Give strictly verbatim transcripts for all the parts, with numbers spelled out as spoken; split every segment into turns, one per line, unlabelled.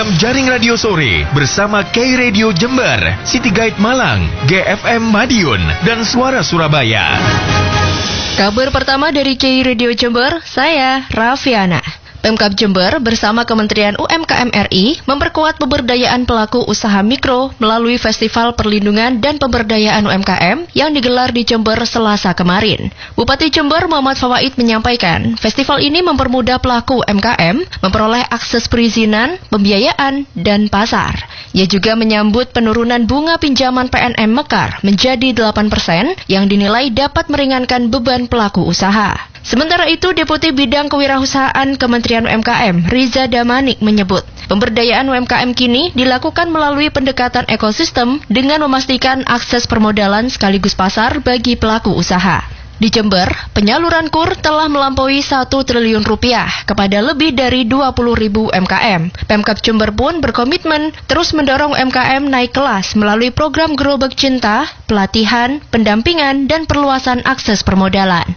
program Jaring Radio Sore bersama K Radio Jember, City Guide Malang, G F M Madiun, dan Suara Surabaya.
Kabar pertama dari K Radio Jember, saya Raffiana. Pemkab Jember bersama Kementerian U M K M R I memperkuat pemberdayaan pelaku usaha mikro melalui Festival Perlindungan dan Pemberdayaan U M K M yang digelar di Jember Selasa kemarin. Bupati Jember Muhammad Fawaid menyampaikan, festival ini mempermudah pelaku U M K M memperoleh akses perizinan, pembiayaan, dan pasar. Ia juga menyambut penurunan bunga pinjaman P N M Mekar menjadi delapan persen yang dinilai dapat meringankan beban pelaku usaha. Sementara itu, Deputi Bidang Kewirausahaan Kementerian U M K M, Riza Damanik, menyebut pemberdayaan U M K M kini dilakukan melalui pendekatan ekosistem dengan memastikan akses permodalan sekaligus pasar bagi pelaku usaha. Di Jember, penyaluran K U R telah melampaui satu triliun rupiah kepada lebih dari dua puluh ribu U M K M. Pemkab Jember pun berkomitmen terus mendorong U M K M naik kelas melalui program Gerobak Cinta, pelatihan, pendampingan, dan perluasan akses permodalan.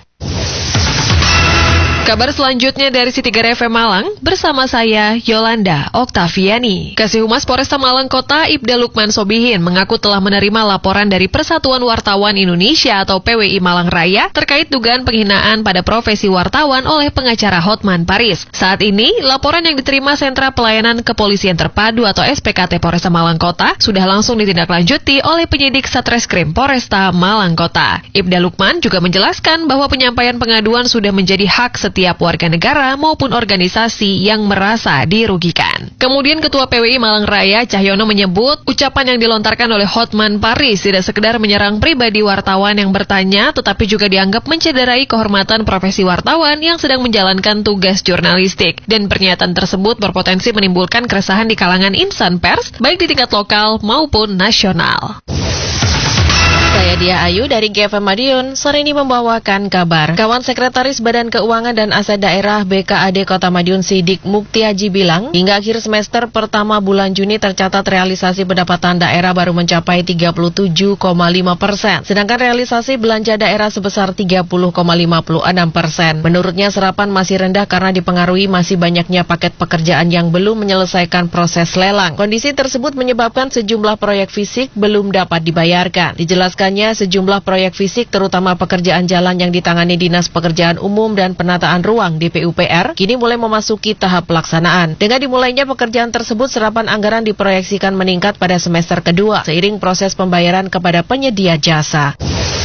Kabar selanjutnya dari City Guide F M Malang bersama saya Yolanda Oktaviani. Kasih Humas Polresta Malang Kota Ibda Lukman Sobihin mengaku telah menerima laporan dari Persatuan Wartawan Indonesia atau P W I Malang Raya terkait dugaan penghinaan pada profesi wartawan oleh pengacara Hotman Paris. Saat ini, laporan yang diterima Sentra Pelayanan Kepolisian Terpadu atau S P K T Polresta Malang Kota sudah langsung ditindaklanjuti oleh penyidik Satreskrim Polresta Malang Kota. Ibda Lukman juga menjelaskan bahwa penyampaian pengaduan sudah menjadi hak setiap setiap warga negara maupun organisasi yang merasa dirugikan. Kemudian Ketua P W I Malang Raya Cahyono menyebut ucapan yang dilontarkan oleh Hotman Paris tidak sekedar menyerang pribadi wartawan yang bertanya, tetapi juga dianggap mencederai kehormatan profesi wartawan yang sedang menjalankan tugas jurnalistik. Dan pernyataan tersebut berpotensi menimbulkan keresahan di kalangan insan pers, baik di tingkat lokal maupun nasional. Saya Dia Ayu dari G F M Madiun, sore ini membawakan kabar. Kawan Sekretaris Badan Keuangan dan Aset Daerah B K A D Kota Madiun Sidik Muktiaji bilang, hingga akhir semester pertama bulan Juni tercatat realisasi pendapatan daerah baru mencapai tiga puluh tujuh koma lima persen, sedangkan realisasi belanja daerah sebesar tiga puluh koma lima puluh enam persen. Menurutnya serapan masih rendah karena dipengaruhi masih banyaknya paket pekerjaan yang belum menyelesaikan proses lelang. Kondisi tersebut menyebabkan sejumlah proyek fisik belum dapat dibayarkan. Dijelaskan sejumlah proyek fisik terutama pekerjaan jalan yang ditangani Dinas Pekerjaan Umum dan Penataan Ruang D P U P R kini mulai memasuki tahap pelaksanaan. Dengan dimulainya pekerjaan tersebut, serapan anggaran diproyeksikan meningkat pada semester kedua seiring proses pembayaran kepada penyedia jasa.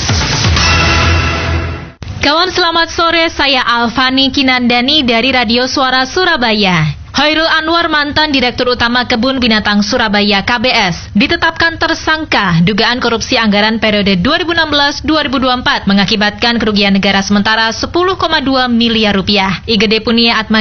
Kawan selamat sore, saya Alfani Kinandani dari Radio Suara Surabaya. Hairul Anwar, mantan Direktur Utama Kebun Binatang Surabaya K B S, ditetapkan tersangka dugaan korupsi anggaran periode dua ribu enam belas dua ribu dua puluh empat mengakibatkan kerugian negara sementara sepuluh koma dua miliar rupiah. I G D Punia Atma